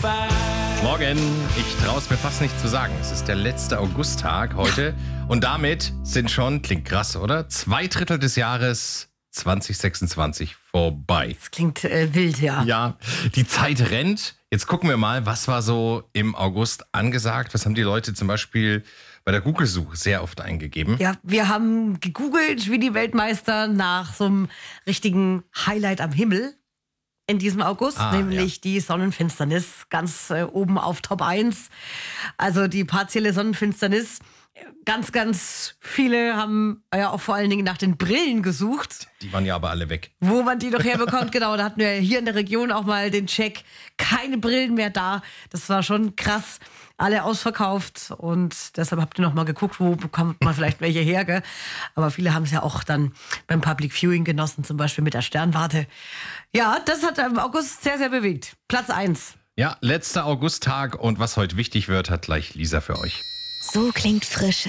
Morgen, ich traue es mir fast nicht zu sagen. Es ist der letzte Augusttag heute und damit sind schon, klingt krass, oder? 2/3 des Jahres 2026 vorbei. Das klingt wild, ja. Ja, die Zeit rennt. Jetzt gucken wir mal, was war so im August angesagt? Was haben die Leute zum Beispiel bei der Google-Suche sehr oft eingegeben? Ja, wir haben gegoogelt wie die Weltmeister nach so einem richtigen Highlight am Himmel in diesem August, nämlich die Sonnenfinsternis, ganz oben auf Top 1. Also die partielle Sonnenfinsternis. Ganz, ganz viele haben ja auch vor allen Dingen nach den Brillen gesucht. Die waren ja aber alle weg. Wo man die noch herbekommt, genau. Da hatten wir hier in der Region auch mal den Check. Keine Brillen mehr da. Das war schon krass. Alle ausverkauft und deshalb habt ihr noch mal geguckt, wo bekommt man vielleicht welche her, gell? Aber viele haben es ja auch dann beim Public Viewing genossen, zum Beispiel mit der Sternwarte. Ja, das hat im August sehr, sehr bewegt. Platz 1. Ja, letzter Augusttag und was heute wichtig wird, hat gleich Lisa für euch. So klingt Frische.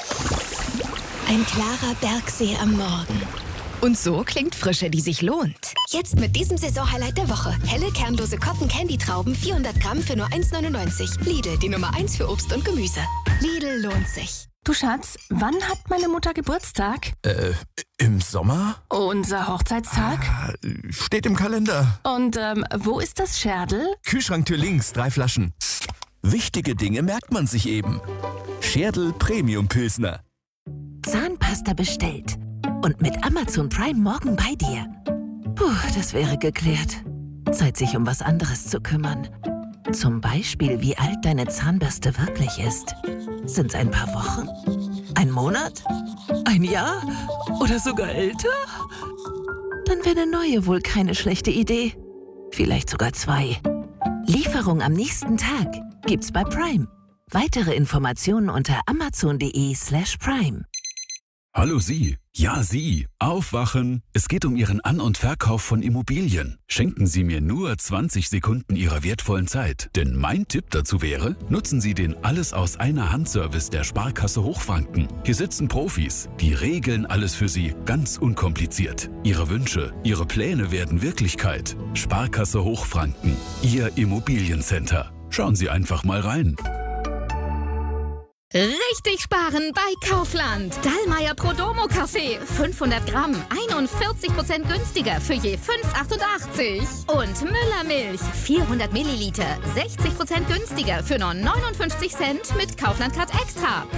Ein klarer Bergsee am Morgen. Und so klingt Frische, die sich lohnt. Jetzt mit diesem Saisonhighlight der Woche. Helle, kernlose Cotton-Candy-Trauben, 400 Gramm für nur 1,99. Lidl, die Nummer 1 für Obst und Gemüse. Lidl lohnt sich. Du Schatz, wann hat meine Mutter Geburtstag? Im Sommer? Unser Hochzeitstag? Steht im Kalender. Und wo ist das Scherdel? Kühlschranktür links, 3 Flaschen. Wichtige Dinge merkt man sich eben. Scherdel Premium Pilsner. Zahnpasta bestellt. Und mit Amazon Prime morgen bei dir. Puh, das wäre geklärt. Zeit, sich um was anderes zu kümmern. Zum Beispiel, wie alt deine Zahnbürste wirklich ist. Sind's ein paar Wochen? Ein Monat? Ein Jahr? Oder sogar älter? Dann wäre eine neue wohl keine schlechte Idee. Vielleicht sogar 2. Lieferung am nächsten Tag gibt's bei Prime. Weitere Informationen unter amazon.de/prime. Hallo Sie. Ja, Sie. Aufwachen. Es geht um Ihren An- und Verkauf von Immobilien. Schenken Sie mir nur 20 Sekunden Ihrer wertvollen Zeit. Denn mein Tipp dazu wäre, nutzen Sie den Alles-aus-einer-Hand-Service der Sparkasse Hochfranken. Hier sitzen Profis. Die regeln alles für Sie ganz unkompliziert. Ihre Wünsche, Ihre Pläne werden Wirklichkeit. Sparkasse Hochfranken. Ihr Immobiliencenter. Schauen Sie einfach mal rein. Richtig sparen bei Kaufland. Dallmayr Prodomo Kaffee. 500 Gramm. 41% günstiger für je 5,88. Und Müller Milch. 400 Milliliter. 60% günstiger für nur 59 Cent mit Kaufland Card Extra.